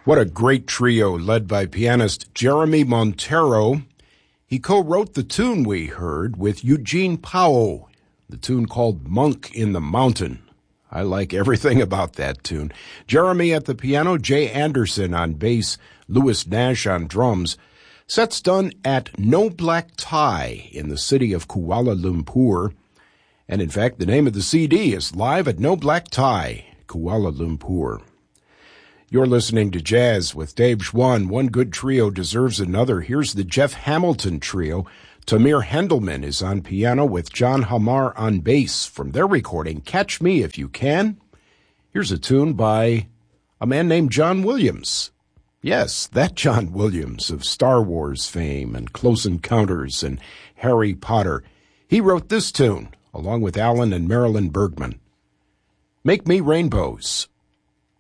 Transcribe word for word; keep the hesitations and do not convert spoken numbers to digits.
What a great trio led by pianist Jeremy Montero. He co-wrote the tune we heard with Eugene Powell, the tune called Monk in the Mountain. I like everything about that tune. Jeremy at the piano, Jay Anderson on bass, Louis Nash on drums. Set's done at No Black Tie in the city of Kuala Lumpur. And in fact, the name of the C D is Live at No Black Tie, Kuala Lumpur. You're listening to Jazz with Dave Schwann. One good trio deserves another. Here's the Jeff Hamilton Trio. Tamir Hendelman is on piano with John Hamar on bass from their recording, Catch Me If You Can. Here's a tune by a man named John Williams. Yes, that John Williams of Star Wars fame and Close Encounters and Harry Potter. He wrote this tune along with Alan and Marilyn Bergman. Make Me Rainbows.